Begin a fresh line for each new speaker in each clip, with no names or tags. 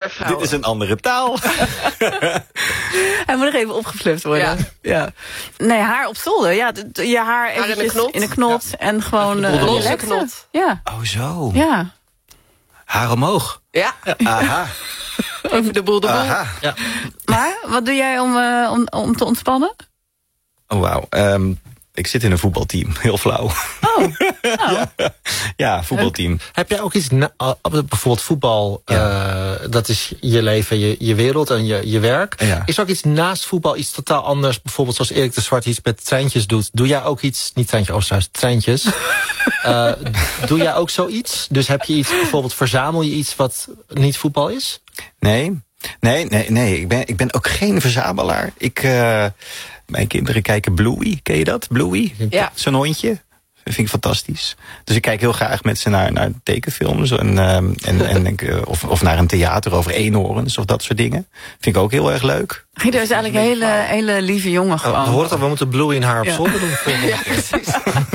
vrouwen.
Dit is een andere taal.
Hij moet nog even opgeflipt worden. Ja. Nee, haar op zolder. Ja, je haar even in een knot. Ja. En gewoon
losse knot.
Ja.
Oh, zo.
Ja.
Haar omhoog.
Ja.
Aha.
Even de boel.
Aha. Ja.
Maar, wat doe jij om te ontspannen?
Oh, wauw. Ik zit in een voetbalteam. Heel flauw.
Oh.
Ja, voetbalteam.
Heb jij ook iets, bijvoorbeeld voetbal, dat is je leven, je wereld en je werk.
Ja.
Is er ook iets naast voetbal, iets totaal anders? Bijvoorbeeld zoals Erik de Zwart iets met treintjes doet. Doe jij ook iets, niet treintjes, treintjes. Doe jij ook zoiets? Dus heb je iets, bijvoorbeeld verzamel je iets wat niet voetbal is?
Nee. Ik ben ook geen verzamelaar. Mijn kinderen kijken Bluey. Ken je dat? Bluey?
Ja.
Zo'n hondje. Dat vind ik fantastisch. Dus ik kijk heel graag met ze naar tekenfilms. Of naar een theater over eenhoorns of dat soort dingen. Vind ik ook heel erg leuk.
Guido is eigenlijk een hele lieve jongen gewoon.
We horen dat we moeten Bluey in haar op zolder doen.
Ja, precies.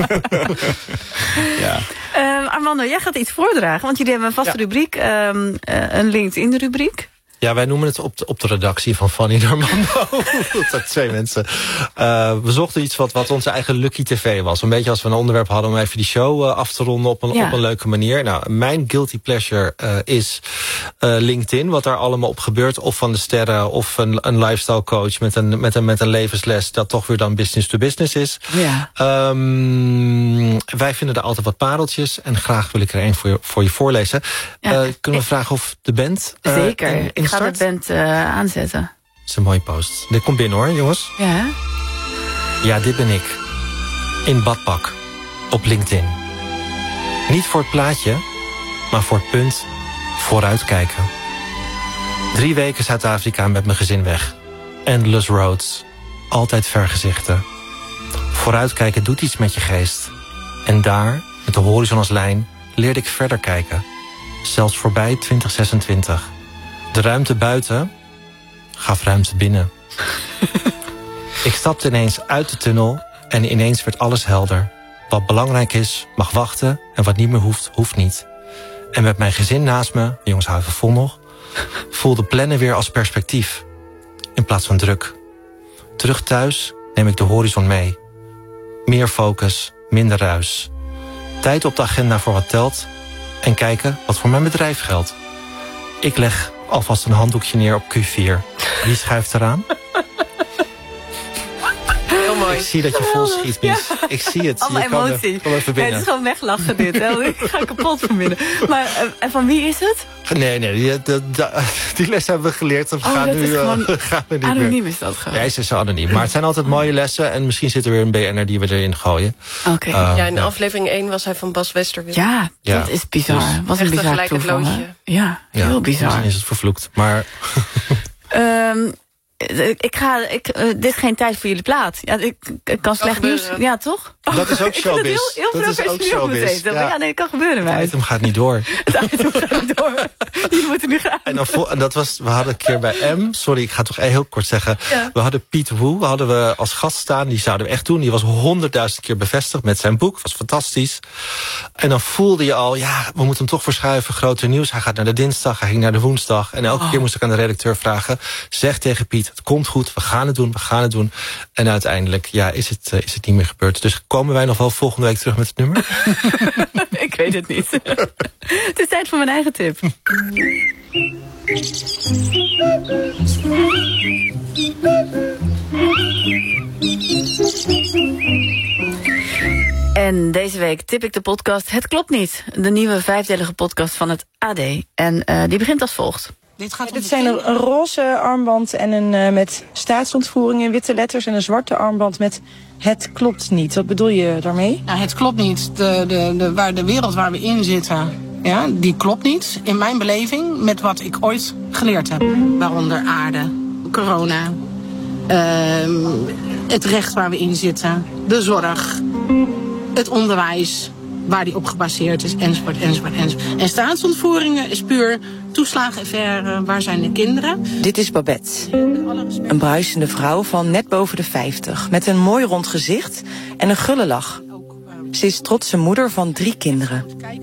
Ja.
Armando, jij gaat iets voordragen. Want jullie hebben een vaste rubriek. Een LinkedIn-rubriek.
Ja, wij noemen het op de redactie van Fanny en Armando. Dat zijn 2 mensen. We zochten iets wat onze eigen Lucky TV was. Een beetje als we een onderwerp hadden om even die show af te ronden op een leuke manier. Nou, mijn guilty pleasure is LinkedIn. Wat daar allemaal op gebeurt. Of van de sterren of een lifestyle coach met een levensles. Dat toch weer dan business to business is.
Ja.
Wij vinden er altijd wat pareltjes. En graag wil ik er een voor je voorlezen. Ja. Kunnen we vragen of de band...
Zeker. Ik ga de band aanzetten.
Dat is een mooie post. Dit komt binnen hoor, jongens.
Ja.
Ja, dit ben ik. In badpak. Op LinkedIn. Niet voor het plaatje, maar voor het punt vooruitkijken. 3 weken Zuid-Afrika met mijn gezin weg. Endless roads. Altijd vergezichten. Vooruitkijken doet iets met je geest. En daar, met de horizon als lijn, leerde ik verder kijken. Zelfs voorbij 2026. De ruimte buiten gaf ruimte binnen. Ik stapte ineens uit de tunnel en ineens werd alles helder. Wat belangrijk is, mag wachten en wat niet meer hoeft, hoeft niet. En met mijn gezin naast me, de jongens houden vol nog, voelde plannen weer als perspectief. In plaats van druk. Terug thuis neem ik de horizon mee. Meer focus, minder ruis. Tijd op de agenda voor wat telt en kijken wat voor mijn bedrijf geldt. Ik leg alvast een handdoekje neer op Q4. Wie schuift eraan?
Heel mooi.
Ik zie dat je vol schiet, Mies. Ik zie het.
Allemaal emotie.
Kom even binnen.
Het is gewoon weglachen dit. Ik ga kapot van binnen. Maar en van wie is het?
Nee, die les hebben we geleerd. We gaan nu niet
anoniem
meer.
Is dat gewoon.
Ja, het is zo anoniem. Maar het zijn altijd mooie lessen. En misschien zit er weer een BN'er die we erin gooien.
Oké.
In aflevering 1 was hij van Bas Westerwiel.
Ja, dat is bizar.
Dus
was een bizar
gelijk het
toeval.
loodje.
Ja, heel bizar.
Misschien is het vervloekt. Maar...
dit is geen tijd voor jullie plaat. Ja, ik kan slecht nieuws. Ja, toch?
Dat is ook showbiz.
Dat is ook showbiz. Ja, nee, dat kan gebeuren.
Het item gaat niet door.
Het item gaat niet door. Die moeten nu gaan.
En dat was, we hadden een keer bij M. Sorry, ik ga het toch heel kort zeggen. Ja. We hadden Piet Woe, hadden we als gast staan. Die zouden we echt doen. Die was 100.000 keer bevestigd met zijn boek. Was fantastisch. En dan voelde je al, ja, we moeten hem toch verschuiven. Grote nieuws. Hij gaat naar de dinsdag, hij ging naar de woensdag. En elke keer moest ik aan de redacteur vragen. Zeg tegen Piet, het komt goed. We gaan het doen. En uiteindelijk, is het niet meer gebeurd. Dus komen wij nog wel volgende week terug met het nummer?
Ik weet het niet. Het is tijd voor mijn eigen tip. En deze week tip ik de podcast Het Klopt Niet. De nieuwe 5-delige podcast van het AD. En die begint als volgt.
Dit zijn een roze armband en een met staatsontvoering in witte letters... en een zwarte armband met Het Klopt Niet. Wat bedoel je daarmee?
Nou, het klopt niet. De wereld waar we in zitten, die klopt niet. In mijn beleving met wat ik ooit geleerd heb. Waaronder aarde, corona, het recht waar we in zitten, de zorg, het onderwijs... waar die op gebaseerd is, enzovoort. En staatsontvoeringen is puur toeslagenaffaire, waar zijn de kinderen?
Dit is Babette. Een bruisende vrouw van net boven de 50. Met een mooi rond gezicht en een gulle lach. Ze is trotse moeder van 3 kinderen.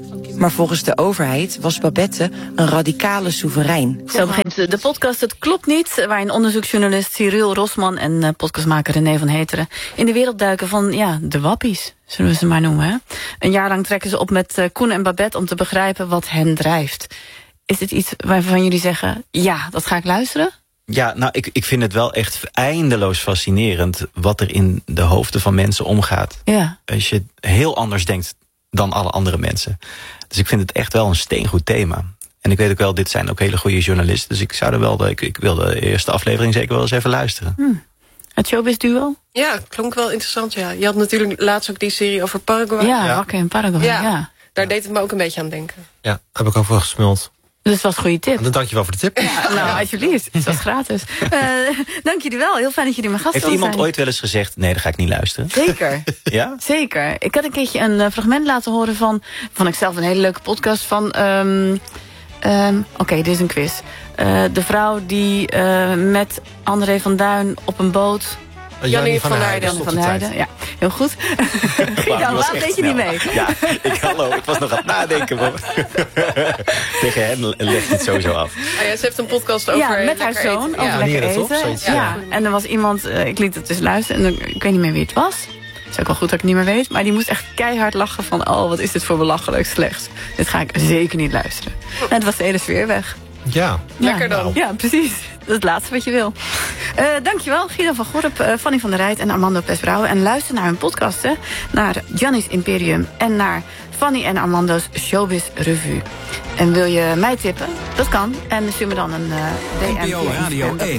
Maar volgens de overheid was Babette een radicale soeverein.
Zo begint de podcast Het Klopt Niet, waarin onderzoeksjournalist Cyril Rosman en podcastmaker René van Heteren in de wereld duiken van de wappies, zullen we ze maar noemen. Hè? Een jaar lang trekken ze op met Koen en Babette om te begrijpen wat hen drijft. Is dit iets waarvan jullie zeggen, ja, dat ga ik luisteren?
Ja, nou, ik vind het wel echt eindeloos fascinerend wat er in de hoofden van mensen omgaat.
Ja.
Als je heel anders denkt dan alle andere mensen. Dus ik vind het echt wel een steengoed thema. En ik weet ook wel, dit zijn ook hele goede journalisten. Dus ik zou er wel, ik wil de eerste aflevering zeker wel eens even luisteren.
Het Showbiz Duo?
Ja, klonk wel interessant, ja. Je had natuurlijk laatst ook die serie over Paraguay.
Ja, Wakker in Paraguay, ja.
Daar deed het me ook een beetje aan denken.
Ja, heb ik ook wel gesmuld.
Dus dat was een goede tip.
Dan dank je wel voor de tip.
Ja, nou, alsjeblieft. Het was gratis. Dank jullie wel. Heel fijn dat jullie mijn gast
Heeft
zijn.
iemand ooit wel eens gezegd, nee, dan ga ik niet luisteren?
Zeker.
Ja?
Zeker. Ik had een keertje een fragment laten horen van... vond ik zelf een hele leuke podcast van... Oké, dit is een quiz. De vrouw die met André van Duin op een boot...
Jannie van der Heijden.
Jannie van der Heijden, ja. Heel goed. Waarom deed je niet mee?
Ja, ik was nog aan het nadenken. Tegen hen legt het sowieso af.
Ze heeft een podcast over
met haar zoon,
eten.
over lekker
Manieren,
eten.
toch?
Ja. En er was iemand, ik liet het dus luisteren... en ik weet niet meer wie het was. Het is ook wel goed dat ik het niet meer weet. Maar die moest echt keihard lachen van... oh, wat is dit voor belachelijk slechts. Dit ga ik zeker niet luisteren. En het was de hele sfeer weg.
Ja.
Lekker dan.
Ja, precies. Dat is het laatste wat je wil. Dankjewel, Guido van Gorp, Fanny van der Rijt en Armando Pesbrouwen. En luister naar hun podcasten, naar Gianni's Imperium... en naar Fanny en Armando's Showbiz Revue. En wil je mij tippen? Dat kan. En stuur me dan een DM.
NPO Radio 1.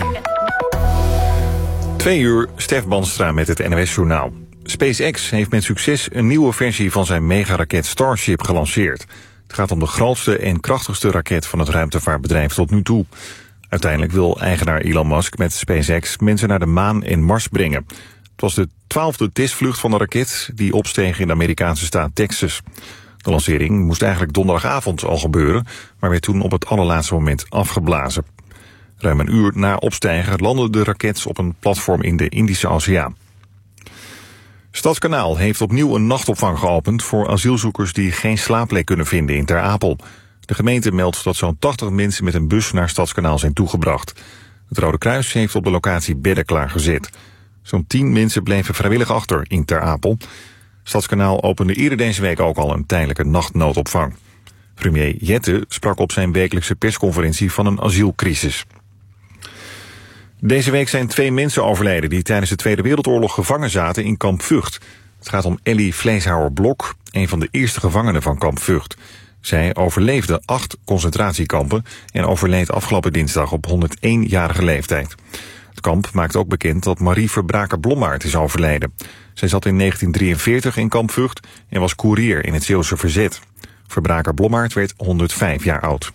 2 uur, Stef Banstra met het NOS-journaal. SpaceX heeft met succes een nieuwe versie van zijn megaraket Starship gelanceerd. Het gaat om de grootste en krachtigste raket van het ruimtevaartbedrijf tot nu toe. Uiteindelijk wil eigenaar Elon Musk met SpaceX mensen naar de maan en Mars brengen. Het was de 12e testvlucht van de raket die opsteeg in de Amerikaanse staat Texas. De lancering moest eigenlijk donderdagavond al gebeuren, maar werd toen op het allerlaatste moment afgeblazen. Ruim een uur na opstijgen landde de raket op een platform in de Indische Oceaan. Stadskanaal heeft opnieuw een nachtopvang geopend voor asielzoekers die geen slaapplek kunnen vinden in Ter Apel. De gemeente meldt dat zo'n 80 mensen met een bus naar Stadskanaal zijn toegebracht. Het Rode Kruis heeft op de locatie bedden klaargezet. Zo'n 10 mensen bleven vrijwillig achter in Ter Apel. Stadskanaal opende eerder deze week ook al een tijdelijke nachtnoodopvang. Premier Jette sprak op zijn wekelijkse persconferentie van een asielcrisis. Deze week zijn 2 mensen overleden die tijdens de Tweede Wereldoorlog gevangen zaten in kamp Vught. Het gaat om Ellie Vleeshouwer-Blok, een van de eerste gevangenen van kamp Vught. Zij overleefde 8 concentratiekampen en overleed afgelopen dinsdag op 101-jarige leeftijd. Het kamp maakt ook bekend dat Marie Verbraker-Blommaert is overleden. Zij zat in 1943 in kamp Vught en was koerier in het Zeeuwse verzet. Verbraker-Blommaert werd 105 jaar oud.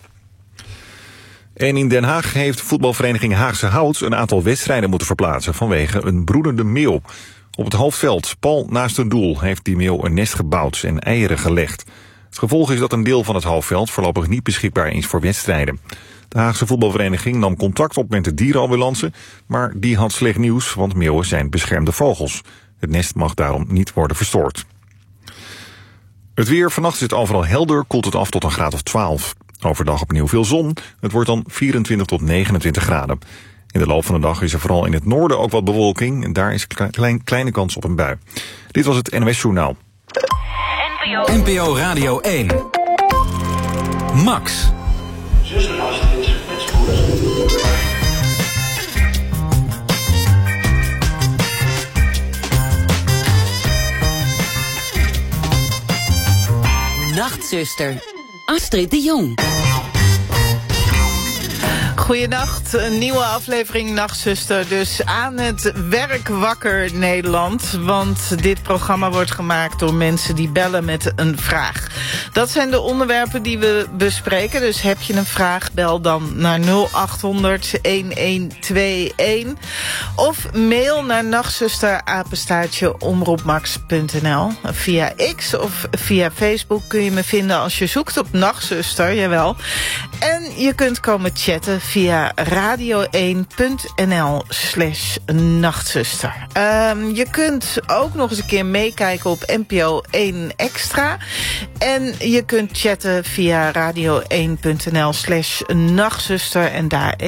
En in Den Haag heeft voetbalvereniging Haagse Hout een aantal wedstrijden moeten verplaatsen vanwege een broedende meeuw. Op het hoofdveld, pal naast een doel, heeft die meeuw een nest gebouwd en eieren gelegd. Het gevolg is dat een deel van het hoofdveld voorlopig niet beschikbaar is voor wedstrijden. De Haagse voetbalvereniging nam contact op met de dierenambulance, maar die had slecht nieuws, want meeuwen zijn beschermde vogels. Het nest mag daarom niet worden verstoord. Het weer, vannacht is het overal helder, koelt het af tot een graad of 12. Overdag opnieuw veel zon, het wordt dan 24 tot 29 graden. In de loop van de dag is er vooral in het noorden ook wat bewolking en daar is kleine kans op een bui. Dit was het NOS Journaal.
NPO Radio 1. Max.
Nachtzuster, Astrid de Jong.
Goedenacht, een nieuwe aflevering Nachtzuster. Dus aan het werk wakker Nederland. Want dit programma wordt gemaakt door mensen die bellen met een vraag. Dat zijn de onderwerpen die we bespreken. Dus heb je een vraag, bel dan naar 0800-1121. Of mail naar nachtzuster@omroepmax.nl. Via X of via Facebook kun je me vinden als je zoekt op Nachtzuster, jawel. En je kunt komen chatten via via radio1.nl/nachtzuster. Je kunt ook nog eens een keer meekijken op NPO 1 Extra. En je kunt chatten via radio1.nl/nachtzuster en daar